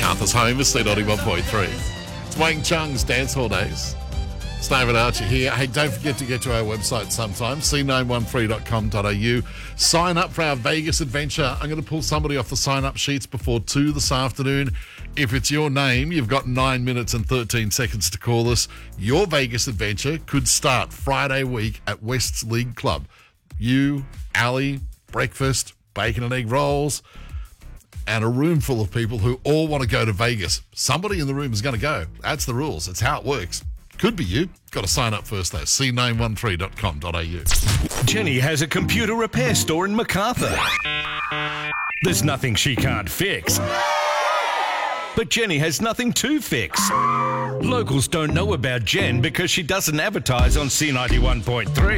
Macarthur's home is C91.3. It's Wang Chung's Dance Hall Days. It's David Archer here. Hey, don't forget to get to our website sometime, c913.com.au. Sign up for our Vegas adventure. I'm going to pull somebody off the sign-up sheets before 2 this afternoon. If it's your name, you've got 9 minutes and 13 seconds to call us. Your Vegas adventure could start Friday week at West's League Club. You, Ali, breakfast, bacon and egg rolls, and a room full of people who all want to go to Vegas. Somebody in the room is going to go. That's the rules. It's how it works. Could be you. Got to sign up first, though. c913.com.au. Jenny has a computer repair store in Macarthur. There's nothing she can't fix. But Jenny has nothing to fix. Locals don't know about Jen because she doesn't advertise on C91.3.